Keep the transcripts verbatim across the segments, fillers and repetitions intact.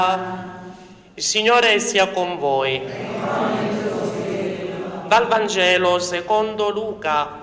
Il Signore sia con voi. Dal Vangelo secondo Luca.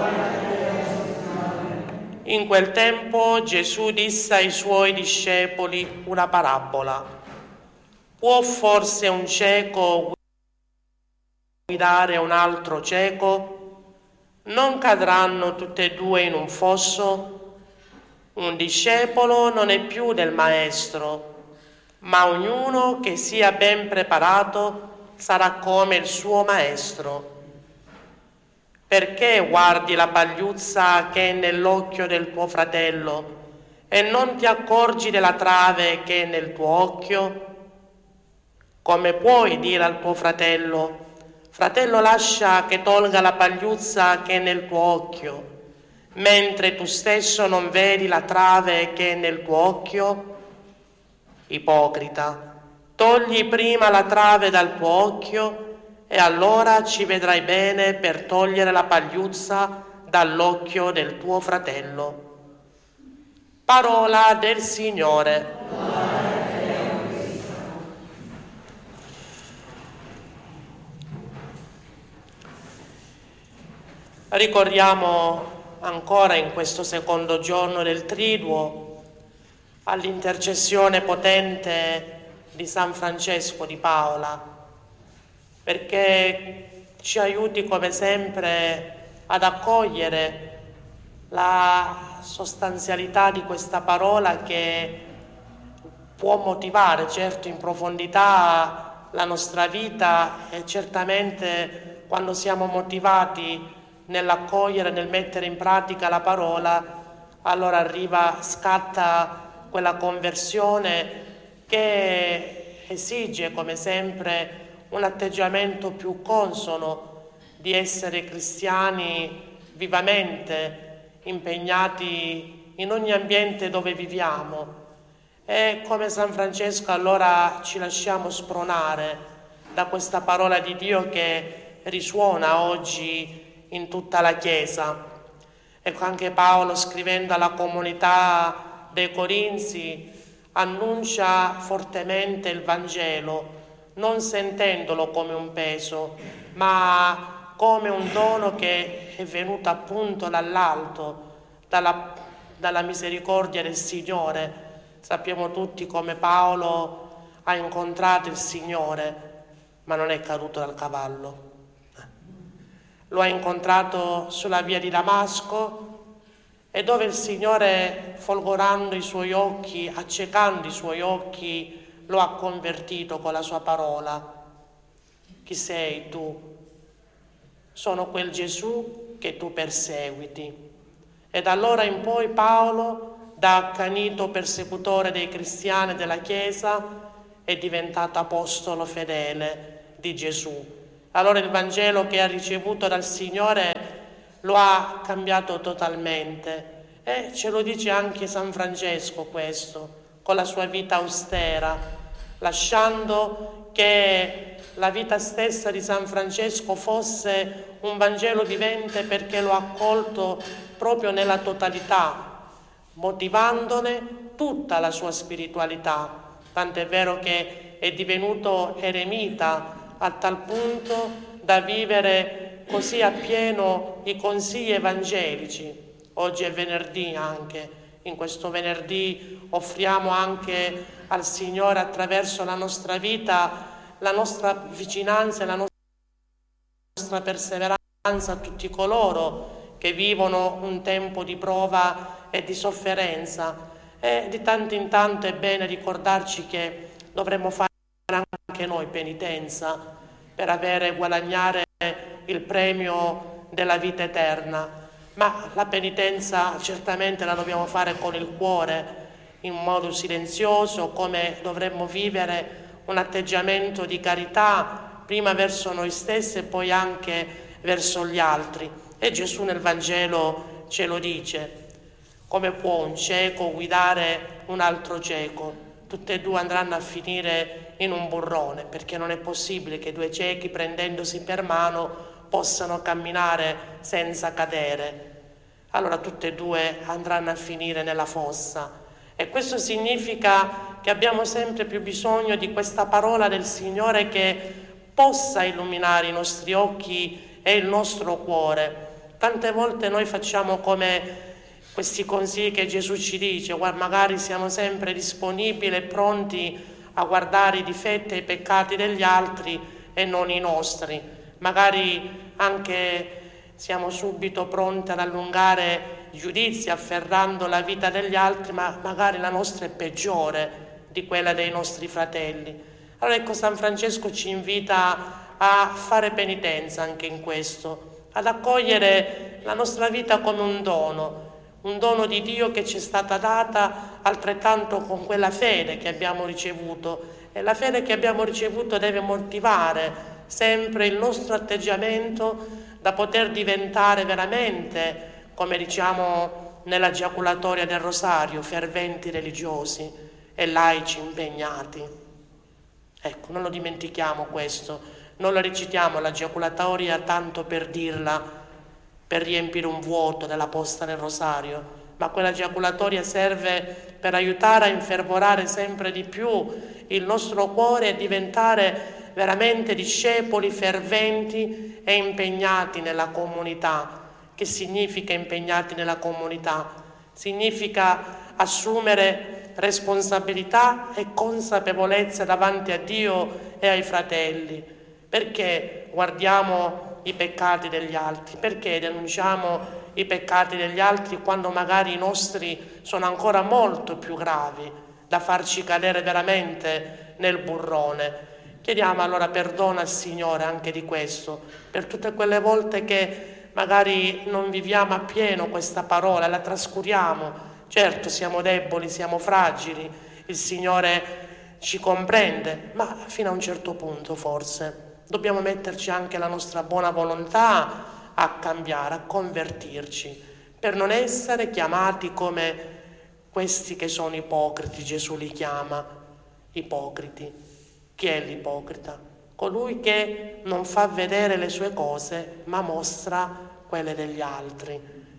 In quel tempo Gesù disse ai suoi discepoli una parabola. Può forse un cieco guidare un altro cieco? Non cadranno tutte e due in un fosso? Un discepolo non è più del maestro, ma ognuno che sia ben preparato sarà come il suo maestro. Perché guardi la pagliuzza che è nell'occhio del tuo fratello e non ti accorgi della trave che è nel tuo occhio? Come puoi dire al tuo fratello: fratello, lascia che tolga la pagliuzza che è nel tuo occhio, mentre tu stesso non vedi la trave che è nel tuo occhio? Ipocrita, togli prima la trave dal tuo occhio e allora ci vedrai bene per togliere la pagliuzza dall'occhio del tuo fratello. Parola del Signore. Ricordiamo ancora in questo secondo giorno del Triduo all'intercessione potente di San Francesco di Paola, perché ci aiuti come sempre ad accogliere la sostanzialità di questa parola che può motivare certo in profondità la nostra vita, e certamente quando siamo motivati nell'accogliere, nel mettere in pratica la parola, allora arriva, scatta quella conversione che esige come sempre un atteggiamento più consono di essere cristiani vivamente impegnati in ogni ambiente dove viviamo. E come San Francesco allora ci lasciamo spronare da questa parola di Dio che risuona oggi in tutta la Chiesa. Ecco, anche Paolo, scrivendo alla comunità dei Corinzi, annuncia fortemente il Vangelo, non sentendolo come un peso, ma come un dono che è venuto appunto dall'alto, dalla, dalla misericordia del Signore. Sappiamo tutti come Paolo ha incontrato il Signore, ma non è caduto dal cavallo. Lo ha incontrato sulla via di Damasco, e dove il Signore, folgorando i suoi occhi, accecando i suoi occhi, lo ha convertito con la sua parola. Chi sei tu? Sono quel Gesù che tu perseguiti. E da allora in poi Paolo, da accanito persecutore dei cristiani e della Chiesa, è diventato apostolo fedele di Gesù. Allora il Vangelo che ha ricevuto dal Signore lo ha cambiato totalmente, e ce lo dice anche San Francesco questo, con la sua vita austera, lasciando che la vita stessa di San Francesco fosse un Vangelo vivente, perché lo ha accolto proprio nella totalità, motivandone tutta la sua spiritualità, tant'è vero che è divenuto eremita a tal punto da vivere così appieno i consigli evangelici. Oggi è venerdì anche, in questo venerdì offriamo anche al Signore, attraverso la nostra vita, la nostra vicinanza e la nostra perseveranza a tutti coloro che vivono un tempo di prova e di sofferenza. E di tanto in tanto è bene ricordarci che dovremmo fare anche noi penitenza per avere, guadagnare il premio della vita eterna, ma la penitenza certamente la dobbiamo fare con il cuore, in modo silenzioso, come dovremmo vivere un atteggiamento di carità prima verso noi stessi e poi anche verso gli altri. E Gesù nel Vangelo ce lo dice: come può un cieco guidare un altro cieco? Tutte e due andranno a finire in un burrone, perché non è possibile che due ciechi, prendendosi per mano, possano camminare senza cadere. Allora tutte e due andranno a finire nella fossa. E questo significa che abbiamo sempre più bisogno di questa parola del Signore che possa illuminare i nostri occhi e il nostro cuore. Tante volte noi facciamo come questi consigli che Gesù ci dice, magari siamo sempre disponibili e pronti a guardare i difetti e i peccati degli altri e non i nostri. Magari anche siamo subito pronti ad allungare giudizi afferrando la vita degli altri, ma magari la nostra è peggiore di quella dei nostri fratelli. Allora ecco, San Francesco ci invita a fare penitenza anche in questo, ad accogliere la nostra vita come un dono, un dono di Dio che ci è stata data altrettanto con quella fede che abbiamo ricevuto, e la fede che abbiamo ricevuto deve motivare sempre il nostro atteggiamento da poter diventare veramente, come diciamo nella giaculatoria del Rosario, ferventi religiosi e laici impegnati. Ecco, non lo dimentichiamo questo, non lo recitiamo la giaculatoria tanto per dirla, per riempire un vuoto della posta del Rosario, ma quella giaculatoria serve per aiutare a infervorare sempre di più il nostro cuore e diventare veramente discepoli ferventi e impegnati nella comunità. Che significa impegnati nella comunità? Significa assumere responsabilità e consapevolezza davanti a Dio e ai fratelli. Perché guardiamo i peccati degli altri? Perché denunciamo i peccati degli altri quando magari i nostri sono ancora molto più gravi da farci cadere veramente nel burrone? Chiediamo allora perdono al Signore anche di questo, per tutte quelle volte che magari non viviamo appieno questa parola, la trascuriamo. Certo, siamo deboli, siamo fragili, il Signore ci comprende, ma fino a un certo punto forse dobbiamo metterci anche la nostra buona volontà a cambiare, a convertirci, per non essere chiamati come questi che sono ipocriti. Gesù li chiama ipocriti. Chi è l'ipocrita? Colui che non fa vedere le sue cose, ma mostra quelle degli altri.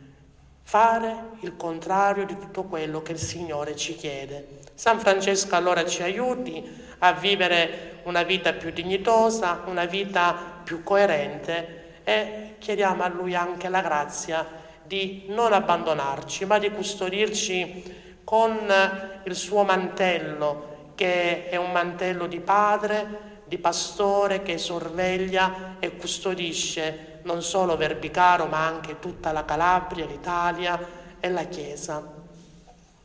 Fare il contrario di tutto quello che il Signore ci chiede. San Francesco allora ci aiuti a vivere una vita più dignitosa, una vita più coerente, e chiediamo a Lui anche la grazia di non abbandonarci, ma di custodirci con il suo mantello, che è un mantello di padre, di pastore che sorveglia e custodisce non solo Verbicaro ma anche tutta la Calabria, l'Italia e la Chiesa.